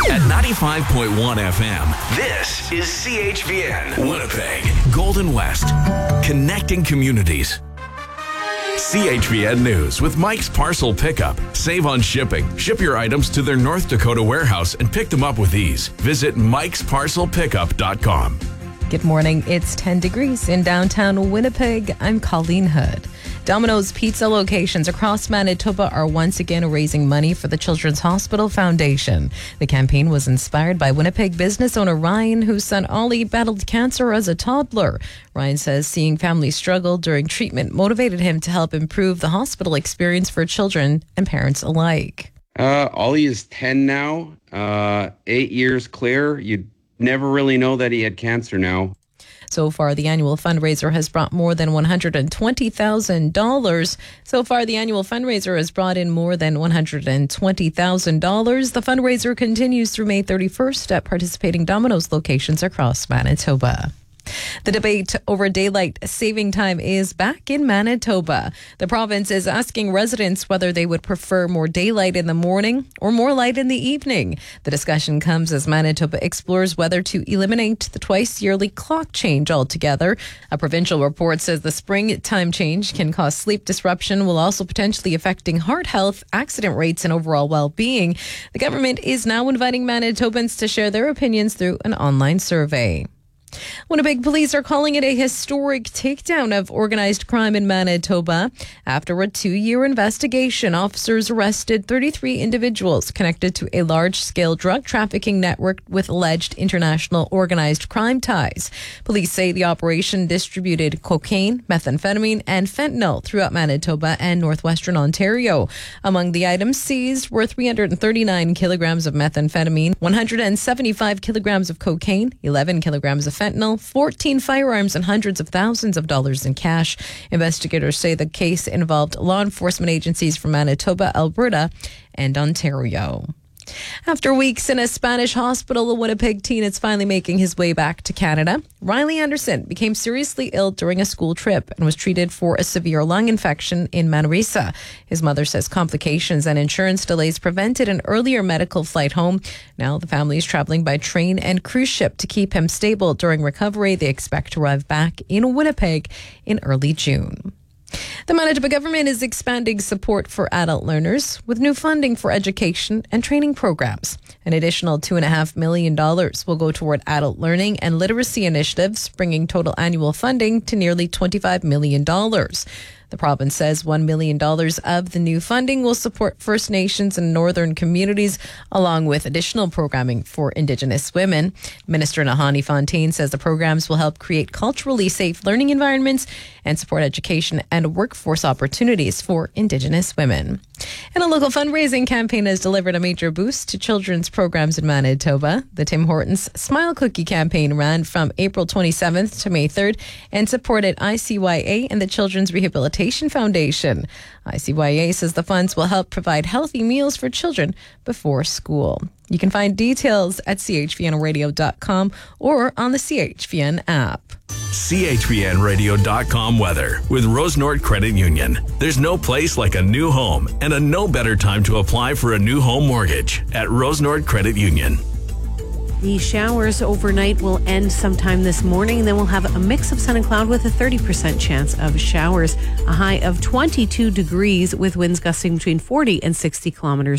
At 95.1 FM, this is CHVN, Winnipeg, Golden West, connecting communities. CHVN News with Mike's Parcel Pickup. Save on shipping. Ship your items to their North Dakota warehouse and pick them up with ease. Visit mikesparcelpickup.com. Good morning. It's 10 degrees in downtown Winnipeg. I'm Colleen Hood. Domino's Pizza locations across Manitoba are once again raising money for the Children's Hospital Foundation. The campaign was inspired by Winnipeg business owner Ryan, whose son Ollie battled cancer as a toddler. Ryan says seeing families struggle during treatment motivated him to help improve the hospital experience for children and parents alike. Ollie is 10 now, 8 years clear. You'd never really know that he had cancer now. So far, the annual fundraiser has brought more than $120,000. So far, the annual fundraiser has brought in more than $120,000. The fundraiser continues through May 31st at participating Domino's locations across Manitoba. The debate over daylight saving time is back in Manitoba. The province is asking residents whether they would prefer more daylight in the morning or more light in the evening. The discussion comes as Manitoba explores whether to eliminate the twice-yearly clock change altogether. A provincial report says the spring time change can cause sleep disruption, while also potentially affecting heart health, accident rates, and overall well-being. The government is now inviting Manitobans to share their opinions through an online survey. Winnipeg police are calling it a historic takedown of organized crime in Manitoba. After a 2-year investigation, officers arrested 33 individuals connected to a large-scale drug trafficking network with alleged international organized crime ties. Police say the operation distributed cocaine, methamphetamine, and fentanyl throughout Manitoba and northwestern Ontario. Among the items seized were 339 kilograms of methamphetamine, 175 kilograms of cocaine, 11 kilograms of fentanyl, 14 firearms, and hundreds of thousands of dollars in cash. Investigators say the case involved law enforcement agencies from Manitoba, Alberta, and Ontario. After weeks in a Spanish hospital, a Winnipeg teen is finally making his way back to Canada. Riley Anderson became seriously ill during a school trip and was treated for a severe lung infection in Manresa. His mother says complications and insurance delays prevented an earlier medical flight home. Now the family is traveling by train and cruise ship to keep him stable during recovery. They expect to arrive back in Winnipeg in early June. The Manitoba government is expanding support for adult learners with new funding for education and training programs. An additional $2.5 million will go toward adult learning and literacy initiatives, bringing total annual funding to nearly $25 million. The province says $1 million of the new funding will support First Nations and northern communities, along with additional programming for Indigenous women. Minister Nahani Fontaine says the programs will help create culturally safe learning environments and support education and workforce opportunities for Indigenous women. And a local fundraising campaign has delivered a major boost to children's programs in Manitoba. The Tim Hortons Smile Cookie campaign ran from April 27th to May 3rd and supported ICYA and the Children's Rehabilitation Foundation. ICYA says the funds will help provide healthy meals for children before school. You can find details at chvnradio.com or on the CHVN app. CHVNradio.com weather with Rosenort Credit Union. There's no place like a new home and a no better time to apply for a new home mortgage at Rosenort Credit Union. The showers overnight will end sometime this morning. Then we'll have a mix of sun and cloud with a 30% chance of showers. A high of 22 degrees with winds gusting between 40 and 60 kilometers